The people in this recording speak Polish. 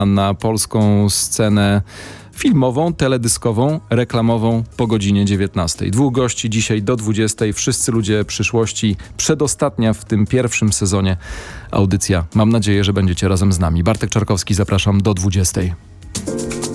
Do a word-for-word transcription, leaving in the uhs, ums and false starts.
na polską scenę filmową, teledyskową, reklamową po godzinie dziewiętnastej. Dwóch gości dzisiaj do dwudziestej. Wszyscy ludzie przyszłości. Przedostatnia w tym pierwszym sezonie audycja. Mam nadzieję, że będziecie razem z nami. Bartek Czarkowski, zapraszam do dwudziestej.